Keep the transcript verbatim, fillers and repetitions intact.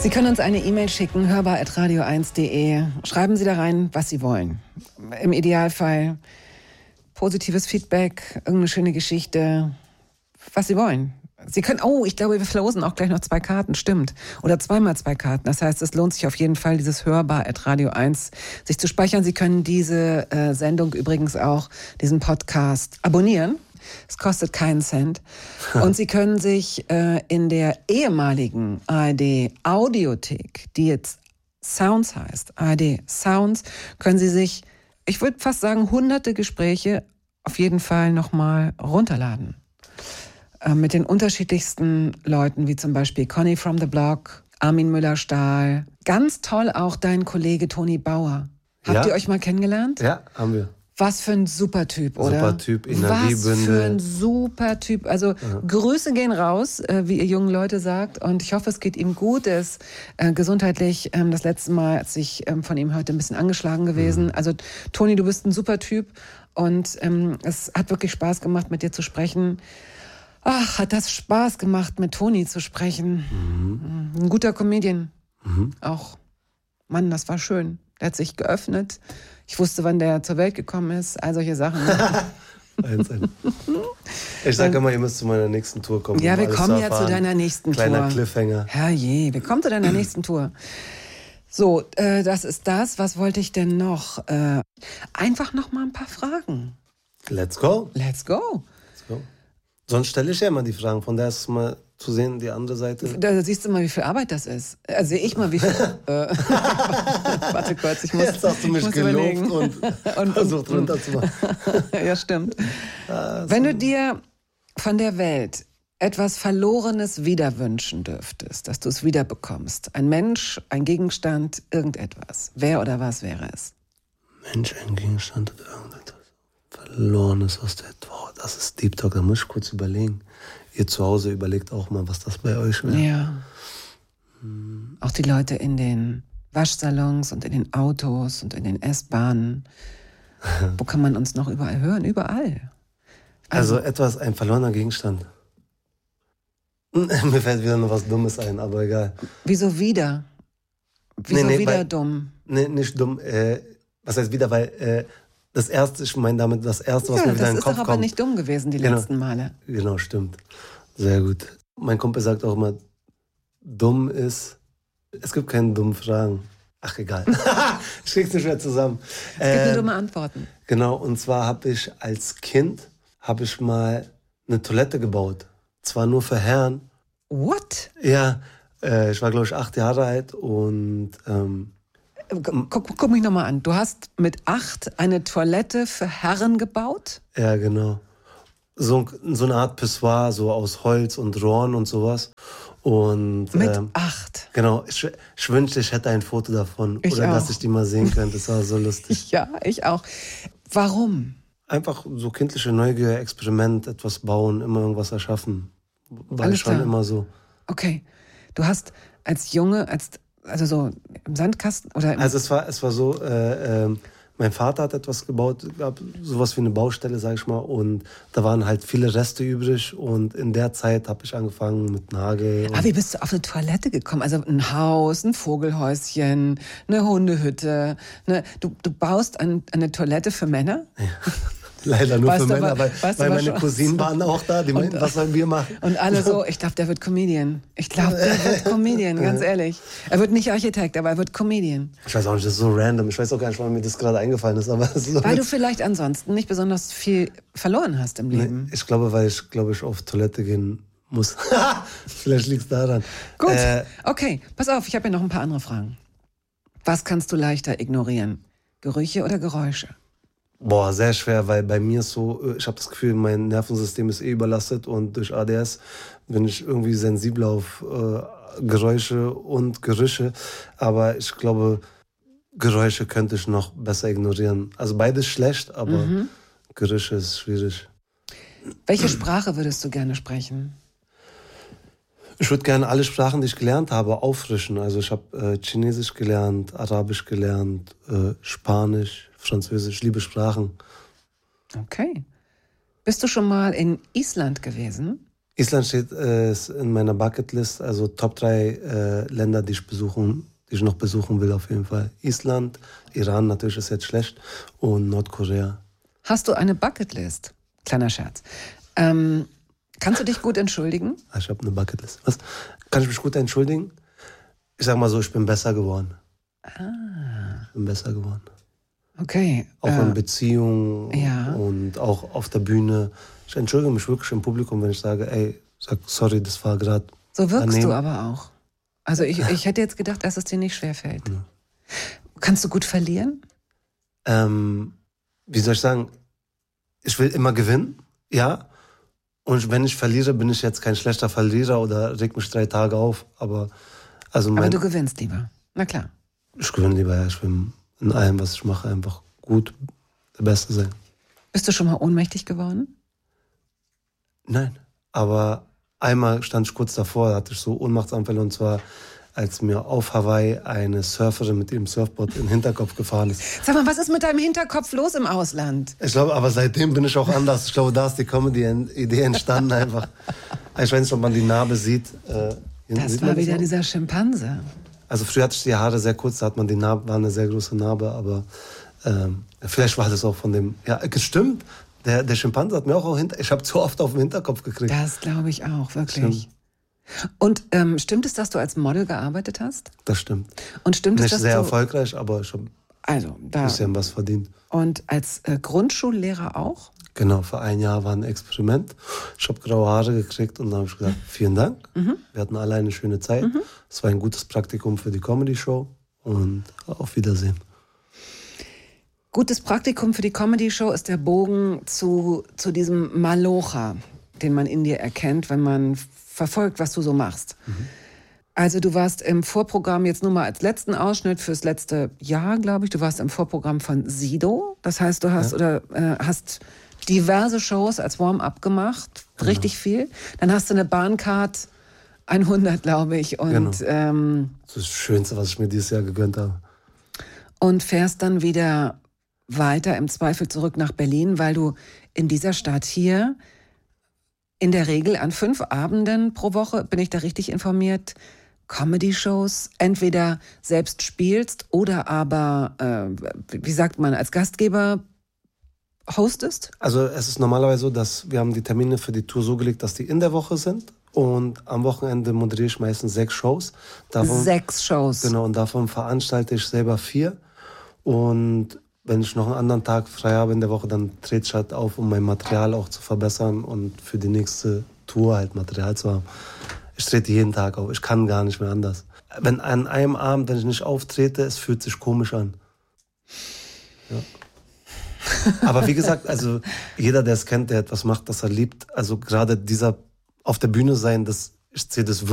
Sie können uns eine E-Mail schicken, hörbar at radio eins punkt de. Schreiben Sie da rein, was Sie wollen. Im Idealfall positives Feedback, irgendeine schöne Geschichte, was Sie wollen. Sie können, oh, ich glaube, wir verlosen auch gleich noch zwei Karten, stimmt. Oder zweimal zwei Karten. Das heißt, es lohnt sich auf jeden Fall, dieses hörbar at radio eins sich zu speichern. Sie können diese äh, Sendung übrigens auch, diesen Podcast abonnieren. Es kostet keinen Cent. Und Sie können sich äh, in der ehemaligen A R D Audiothek, die jetzt Sounds heißt, A R D Sounds, können Sie sich, ich würde fast sagen, hunderte Gespräche auf jeden Fall nochmal runterladen. Äh, mit den unterschiedlichsten Leuten, wie zum Beispiel Conny from the Block, Armin Müller-Stahl. Ganz toll auch dein Kollege Toni Bauer. Habt Ja. ihr euch mal kennengelernt? Ja, haben wir. Was für ein super Typ, oder? Super Typ, Energiebündel. Was für ein super Typ. Also ja. Grüße gehen raus, äh, wie ihr jungen Leute sagt. Und ich hoffe, es geht ihm gut. Er ist äh, gesundheitlich ähm, das letzte Mal, als ich ähm, von ihm hörte, ein bisschen angeschlagen gewesen. Mhm. Also Toni, du bist ein super Typ. Und ähm, es hat wirklich Spaß gemacht, mit dir zu sprechen. Ach, hat das Spaß gemacht, mit Toni zu sprechen. Mhm. Ein guter Comedian. Mhm. Auch. Mann, das war schön. Der hat sich geöffnet. Ich wusste, wann der zur Welt gekommen ist. All solche Sachen. eins, eins. Ich sage immer, ihr müsst zu meiner nächsten Tour kommen. Ja, um wir alles kommen zu ja zu deiner nächsten Kleiner Tour. Kleiner Cliffhanger. Herrje, wir kommen zu deiner nächsten Tour. So, äh, das ist das. Was wollte ich denn noch? Äh, einfach noch mal ein paar Fragen. Let's go. Let's go. Let's go. Sonst stelle ich ja immer die Fragen. Von daher ist es mal zu sehen, die andere Seite. Da siehst du mal, wie viel Arbeit das ist. Also sehe ich mal, wie viel... äh, warte kurz, ich muss... Jetzt hast du mich gelobt und, und versucht runterzumachen. Ja, stimmt. Ah, Wenn du dir von der Welt etwas Verlorenes wiederwünschen dürftest, dass du es wiederbekommst, ein Mensch, ein Gegenstand, irgendetwas, wer oder was wäre es? Mensch, ein Gegenstand oder irgendetwas Verlorenes aus der... Wow, das ist Deep Talk, da muss ich kurz überlegen. Ihr zu Hause überlegt auch mal, was das bei euch wäre. Ja. Hm. Auch die Leute in den Waschsalons und in den Autos und in den S-Bahnen. Wo kann man uns noch überall hören? Überall. Also, also etwas, ein verlorener Gegenstand. Mir fällt wieder noch was Dummes ein, aber egal. Wieso wieder? Wieso nee, nee, wieder weil, dumm? Nee, nicht dumm. Äh, was heißt wieder? Weil äh, das Erste, ich meine damit das Erste, was ja, mir wieder in den Kopf kommt. Das ist doch aber nicht dumm gewesen, die genau, letzten Male. Genau, stimmt. Sehr gut. Mein Kumpel sagt auch immer, dumm ist, es gibt keine dummen Fragen. Ach, egal. Ich krieg's nicht mehr zusammen. Es gibt ähm, nur dumme Antworten. Genau, und zwar habe ich als Kind, habe ich mal eine Toilette gebaut. Zwar nur für Herren. What? Ja, äh, ich war, glaube ich, acht Jahre alt und... Ähm, Guck, guck mich nochmal an. Du hast mit acht eine Toilette für Herren gebaut? Ja, genau. So, so eine Art Pissoir, so aus Holz und Rohren und sowas. Und, mit ähm, acht? Genau. Ich, ich wünschte, ich hätte ein Foto davon. Ich oder auch. dass ich die mal sehen könnte. Das war so lustig. Ja, ich auch. Warum? Einfach so kindliche Neugier, Experiment, etwas bauen, immer irgendwas erschaffen. War Alles schon klar. immer so. Okay. Du hast als Junge, als also so im Sandkasten oder im Also es war es war so, äh, äh, mein Vater hat etwas gebaut, gab sowas wie eine Baustelle, sag ich mal, und da waren halt viele Reste übrig und in der Zeit habe ich angefangen mit Nagel. Ah, wie bist du auf eine Toilette gekommen? Also ein Haus, ein Vogelhäuschen, eine Hundehütte. Eine, du, du baust ein, eine Toilette für Männer? Ja. Leider nur weißt für Männer, aber, weil, weil meine schon, Cousinen waren auch da, die meinten, was sollen wir machen? Und alle so, ich glaube, der wird Comedian. Ich glaube, der wird Comedian, ganz ehrlich. Er wird nicht Architekt, aber er wird Comedian. Ich weiß auch nicht, das ist so random. Ich weiß auch gar nicht, warum mir das gerade eingefallen ist. Aber so weil du vielleicht ansonsten nicht besonders viel verloren hast im Leben. Nee, ich glaube, weil ich, glaube ich, auf Toilette gehen muss. Vielleicht liegt es daran. Gut, äh, okay, pass auf, ich habe ja noch ein paar andere Fragen. Was kannst du leichter ignorieren? Gerüche oder Geräusche? Boah, sehr schwer, weil bei mir ist so, ich habe das Gefühl, mein Nervensystem ist eh überlastet und durch A D S bin ich irgendwie sensibel auf äh, Geräusche und Gerüche. Aber ich glaube, Geräusche könnte ich noch besser ignorieren. Also beides schlecht, aber mhm. Gerüche ist schwierig. Welche Sprache würdest du gerne sprechen? Ich würde gerne alle Sprachen, die ich gelernt habe, auffrischen. Also ich habe äh, Chinesisch gelernt, Arabisch gelernt, äh, Spanisch, Französisch, liebe Sprachen. Okay. Bist du schon mal in Island gewesen? Island steht äh, in meiner Bucketlist, also Top drei äh, Länder, die ich besuchen, die ich noch besuchen will auf jeden Fall. Island, Iran natürlich ist jetzt schlecht und Nordkorea. Hast du eine Bucketlist? Kleiner Scherz. Ähm, kannst du dich gut entschuldigen? Ich habe eine Bucketlist. Was? Kann ich mich gut entschuldigen? Ich sag mal so, ich bin besser geworden. Ah. Ich bin besser geworden. Okay. Auch äh, in Beziehungen ja. und auch auf der Bühne. Ich entschuldige mich wirklich im Publikum, wenn ich sage, ey, sag sorry, das war gerade. So wirkst daneben. du aber auch. Also ich, ich hätte jetzt gedacht, dass es dir nicht schwerfällt. Ja. Kannst du gut verlieren? Ähm, wie soll ich sagen? Ich will immer gewinnen, ja. Und wenn ich verliere, bin ich jetzt kein schlechter Verlierer oder reg mich drei Tage auf. Aber, also mein, aber du gewinnst lieber, na klar. Ich gewinne lieber, ja. Ich will in allem, was ich mache, einfach gut der Beste sein. Bist du schon mal ohnmächtig geworden? Nein, aber einmal stand ich kurz davor, da hatte ich so Ohnmachtsanfälle, und zwar, als mir auf Hawaii eine Surferin mit ihrem Surfboard in den Hinterkopf gefahren ist. Sag mal, was ist mit deinem Hinterkopf los im Ausland? Ich glaube, aber seitdem bin ich auch anders. Ich glaube, da ist die Comedy-Idee entstanden einfach. Ich weiß nicht, ob man die Narbe sieht. Äh, das war wieder dieser Schimpanse. Also früher hatte ich die Haare sehr kurz, da hat man die Narbe, war eine sehr große Narbe, aber ähm, vielleicht war das auch von dem, ja, gestimmt. Der, der Schimpanse hat mir auch, auch hinter, ich habe zu oft auf den Hinterkopf gekriegt. Das glaube ich auch, wirklich. Stimmt. Und ähm, stimmt es, dass du als Model gearbeitet hast? Das stimmt. Und stimmt Nicht es, dass sehr du erfolgreich, aber ich habe also, da ein bisschen was verdient. Und als äh, Grundschullehrer auch? Genau, für ein Jahr war ein Experiment. Ich habe graue Haare gekriegt und dann habe ich gesagt, vielen Dank. Mhm. Wir hatten alle eine schöne Zeit. Mhm. Es war ein gutes Praktikum für die Comedy-Show und auf Wiedersehen. Gutes Praktikum für die Comedy-Show ist der Bogen zu, zu diesem Malocha, den man in dir erkennt, wenn man verfolgt, was du so machst. Mhm. Also du warst im Vorprogramm, jetzt nur mal als letzten Ausschnitt fürs letzte Jahr, glaube ich, du warst im Vorprogramm von Sido. Das heißt, du hast ja. oder äh, hast diverse Shows als Warm-up gemacht, genau. Richtig viel. Dann hast du eine Bahncard hundert, glaube ich. Und, genau. ähm, das ist das Schönste, was ich mir dieses Jahr gegönnt habe. Und fährst dann wieder weiter im Zweifel zurück nach Berlin, weil du in dieser Stadt hier in der Regel an fünf Abenden pro Woche, bin ich da richtig informiert, Comedy-Shows entweder selbst spielst oder aber, äh, wie sagt man, als Gastgeber hostest? Also es ist normalerweise so, dass wir haben die Termine für die Tour so gelegt, dass die in der Woche sind. Und am Wochenende moderiere ich meistens sechs Shows. Davon, sechs Shows? Genau, und davon veranstalte ich selber vier. Und wenn ich noch einen anderen Tag frei habe in der Woche, dann trete ich halt auf, um mein Material auch zu verbessern und für die nächste Tour halt Material zu haben. Ich trete jeden Tag auf. Ich kann gar nicht mehr anders. Wenn an einem Abend, wenn ich nicht auftrete, es fühlt sich komisch an. Ja. Aber wie gesagt, also jeder, der es kennt, der etwas macht, das er liebt, also gerade dieser auf der Bühne sein, das, ich sehe das wirklich